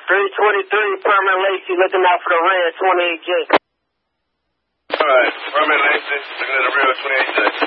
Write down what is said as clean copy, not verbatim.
323, Permanent Lacey, looking out for the red 28J. All right, Permanent Lacey, looking at the real 28J.